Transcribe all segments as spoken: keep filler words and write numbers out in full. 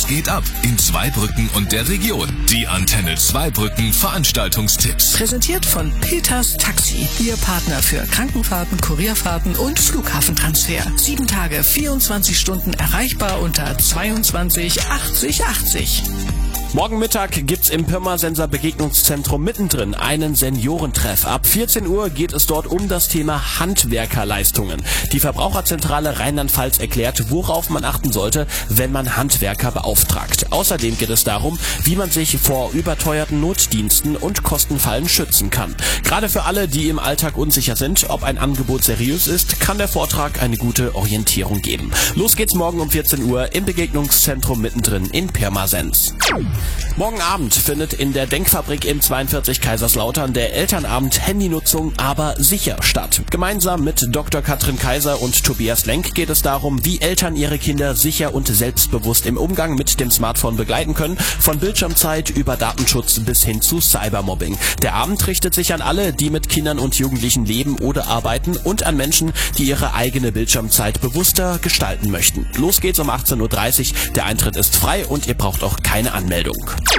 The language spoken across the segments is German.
Was geht ab in Zweibrücken und der Region? Die Antenne Zweibrücken Veranstaltungstipps. Präsentiert von Peters Taxi, Ihr Partner für Krankenfahrten, Kurierfahrten und Flughafentransfer. Sieben Tage, vierundzwanzig Stunden erreichbar unter zweiundzwanzig achtzig achtzig. Morgen Mittag gibt's im Pirmasenser Begegnungszentrum mittendrin einen Seniorentreff. Ab vierzehn Uhr geht es dort um das Thema Handwerkerleistungen. Die Verbraucherzentrale Rheinland-Pfalz erklärt, worauf man achten sollte, wenn man Handwerker beauftragt. Außerdem geht es darum, wie man sich vor überteuerten Notdiensten und Kostenfallen schützen kann. Gerade für alle, die im Alltag unsicher sind, ob ein Angebot seriös ist, kann der Vortrag eine gute Orientierung geben. Los geht's morgen um vierzehn Uhr im Begegnungszentrum mittendrin in Pirmasens. Morgen Abend findet in der Denkfabrik in zweiundvierzig Kaiserslautern der Elternabend Handynutzung aber sicher statt. Gemeinsam mit Doktor Katrin Kaiser und Tobias Lenk geht es darum, wie Eltern ihre Kinder sicher und selbstbewusst im Umgang mit dem Smartphone begleiten können, von Bildschirmzeit über Datenschutz bis hin zu Cybermobbing. Der Abend richtet sich an alle, die mit Kindern und Jugendlichen leben oder arbeiten und an Menschen, die ihre eigene Bildschirmzeit bewusster gestalten möchten. Los geht's um achtzehn Uhr dreißig, der Eintritt ist frei und ihr braucht auch keine Anmeldung.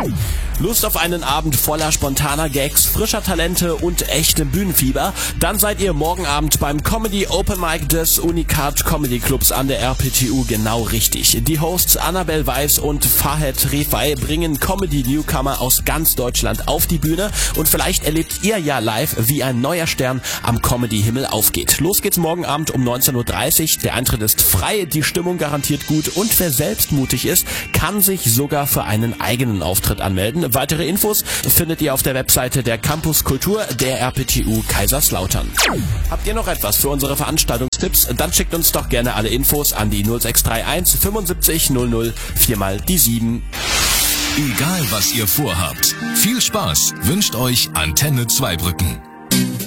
Lust auf einen Abend voller spontaner Gags, frischer Talente und echtem Bühnenfieber? Dann seid ihr morgen Abend beim Comedy Open Mic des Unikat Comedy Clubs an der R P T U genau richtig. Die Hosts Annabel Weiß und Fahed Refai bringen Comedy-Newcomer aus ganz Deutschland auf die Bühne und vielleicht erlebt ihr ja live, wie ein neuer Stern am Comedy-Himmel aufgeht. Los geht's morgen Abend um neunzehn Uhr dreißig. Der Eintritt ist frei, die Stimmung garantiert gut und wer selbst mutig ist, kann sich sogar für einen eigenen Auftritt anmelden. Weitere Infos findet ihr auf der Webseite der Campus Kultur der R P T U Kaiserslautern. Habt ihr noch etwas für unsere Veranstaltungstipps? Dann schickt uns doch gerne alle Infos an die null sechs drei eins fünfundsiebzig null null vier mal die sieben. Egal was ihr vorhabt, viel Spaß wünscht euch Antenne Zweibrücken.